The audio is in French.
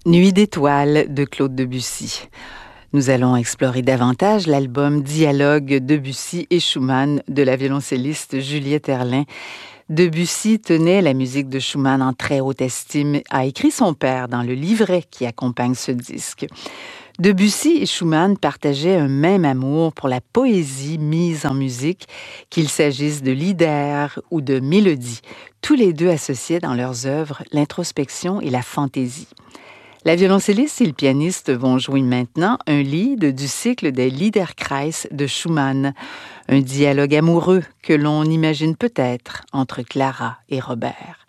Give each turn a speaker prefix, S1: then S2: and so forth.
S1: Nuit d'étoiles de Claude Debussy. Nous allons explorer davantage l'album Dialogue Debussy et Schumann de la violoncelliste Juliette Erlin. Debussy tenait la musique de Schumann en très haute estime, a écrit son père dans le livret qui accompagne ce disque. Debussy et Schumann partageaient un même amour pour la poésie mise en musique, qu'il s'agisse de lieder ou de mélodie. Tous les deux associaient dans leurs œuvres l'introspection et la fantaisie. La violoncelliste et le pianiste vont jouer maintenant un lied du cycle des Liederkreis de Schumann, un dialogue amoureux que l'on imagine peut-être entre Clara et Robert.